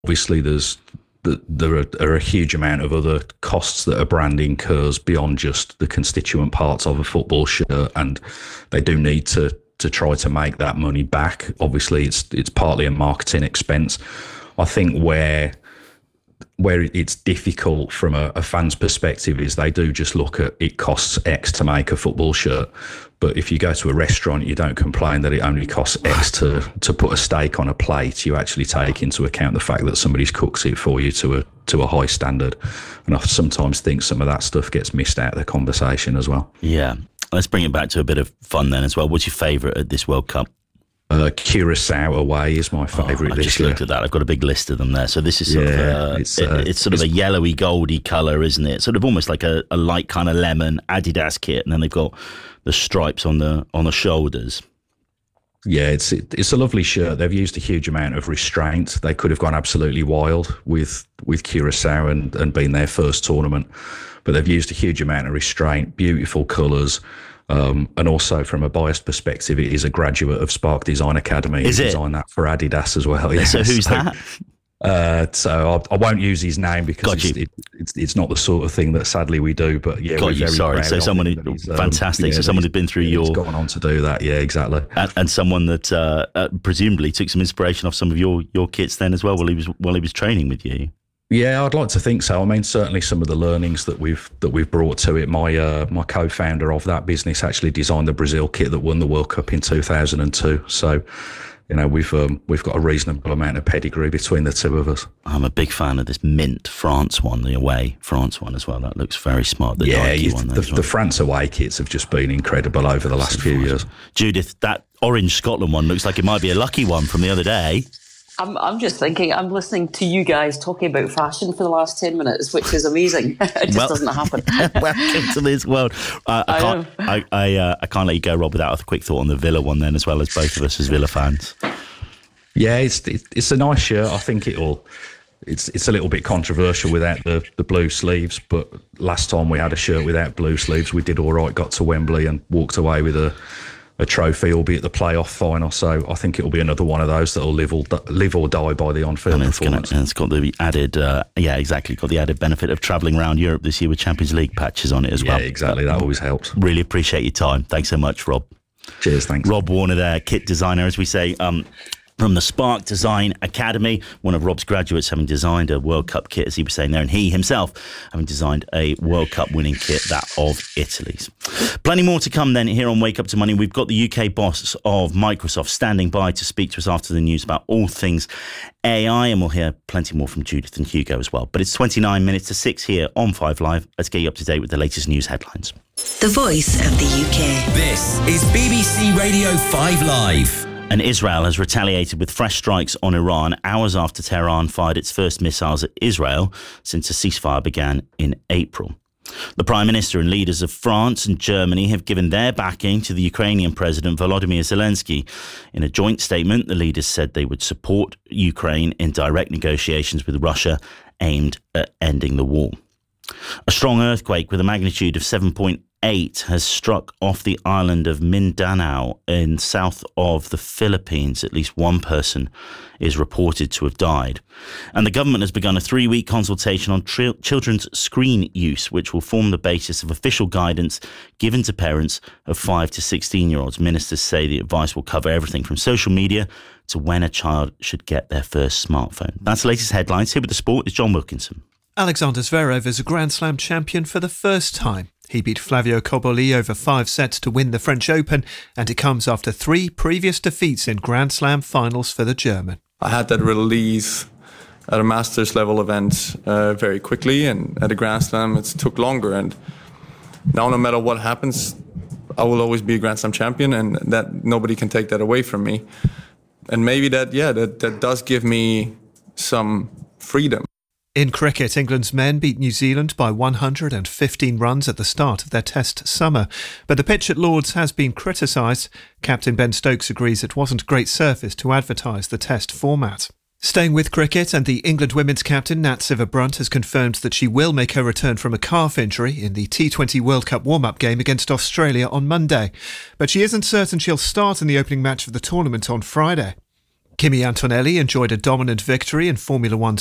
obviously there are a huge amount of other costs that a brand incurs beyond just the constituent parts of a football shirt, and they do need to try to make that money back. Obviously, it's partly a marketing expense. I think where it's difficult from a fan's perspective is they do just look at it costs X to make a football shirt. But if you go to a restaurant, you don't complain that it only costs X to put a steak on a plate. You actually take into account the fact that somebody's cooks it for you to a high standard. And I sometimes think some of that stuff gets missed out of the conversation as well. Yeah. Let's bring it back to a bit of fun then as well. What's your favourite at this World Cup? Curacao away is my favourite. I just looked at that. I've got a big list of them there. So this is sort of it's sort of a yellowy, goldy colour, isn't it? Sort of almost like a light kind of lemon Adidas kit, and then they've got the stripes on the shoulders. Yeah, it's a lovely shirt. They've used a huge amount of restraint. They could have gone absolutely wild with Curacao and been their first tournament, but they've used a huge amount of restraint. Beautiful colours. And also, from a biased perspective, it is a graduate of Spark Design Academy. Is it? Designed that for Adidas as well. Yeah. So who's that? So I won't use his name because it's not the sort of thing that sadly we do. But yeah, we're very sorry. So someone who, fantastic. So someone who's been through your gone on to do that. Yeah, exactly. And someone that presumably took some inspiration off some of your kits then as well while he was training with you. Yeah, I'd like to think so. I mean, certainly some of the learnings that we've brought to it. My co-founder of that business actually designed the Brazil kit that won the World Cup in 2002. So, we've got a reasonable amount of pedigree between the two of us. I'm a big fan of this mint France one, the away France one as well. That looks very smart. The Nike one the France away kits have just been incredible over the last few years. Judith, that orange Scotland one looks like it might be a lucky one from the other day. I'm just thinking, I'm listening to you guys talking about fashion for the last 10 minutes, which is amazing. It just doesn't happen. Welcome to this world. I can't let you go, Rob, without a quick thought on the Villa one then, as well as both of us as Villa fans. Yeah, it's a nice shirt. I think it's a little bit controversial without the blue sleeves, but last time we had a shirt without blue sleeves, we did all right, got to Wembley and walked away with a trophy, albeit the playoff final. So I think it'll be another one of those that'll live or die by the on-field performance. And it's got the added, got the added benefit of travelling around Europe this year with Champions League patches on it as well. Yeah, exactly. That always helps. Really appreciate your time. Thanks so much, Rob. Cheers, thanks. Rob Warner there, kit designer, as we say, from the Spark Design Academy, one of Rob's graduates having designed a World Cup kit, as he was saying there, and he himself having designed a World Cup winning kit, that of Italy's. Plenty more to come then here on Wake Up to Money. We've got the UK boss of Microsoft standing by to speak to us after the news about all things AI, and we'll hear plenty more from Judith and Hugo as well. But it's 29 minutes to 6 here on 5 Live. Let's get you up to date with the latest news headlines. The voice of the UK. This is BBC Radio 5 Live. And Israel has retaliated with fresh strikes on Iran hours after Tehran fired its first missiles at Israel since a ceasefire began in April. The Prime Minister and leaders of France and Germany have given their backing to the Ukrainian President Volodymyr Zelensky. In a joint statement, the leaders said they would support Ukraine in direct negotiations with Russia aimed at ending the war. A strong earthquake with a magnitude of 7.8 has struck off the island of Mindanao in south of the Philippines. At least one person is reported to have died. And the government has begun a 3-week consultation on children's screen use, which will form the basis of official guidance given to parents of 5 to 16-year-olds. Ministers say the advice will cover everything from social media to when a child should get their first smartphone. That's the latest headlines. Here with the sport is John Wilkinson. Alexander Zverev is a Grand Slam champion for the first time. He beat Flavio Cobolli over 5 sets to win the French Open, and it comes after 3 previous defeats in Grand Slam finals for the German. I had that release at a Masters level event very quickly, and at a Grand Slam it took longer. And now no matter what happens, I will always be a Grand Slam champion, and that nobody can take that away from me. And maybe that does give me some freedom. In cricket, England's men beat New Zealand by 115 runs at the start of their Test summer. But the pitch at Lord's has been criticised. Captain Ben Stokes agrees it wasn't a great surface to advertise the Test format. Staying with cricket, and the England women's captain Nat Sciver-Brunt has confirmed that she will make her return from a calf injury in the T20 World Cup warm-up game against Australia on Monday. But she isn't certain she'll start in the opening match of the tournament on Friday. Kimi Antonelli enjoyed a dominant victory in Formula One's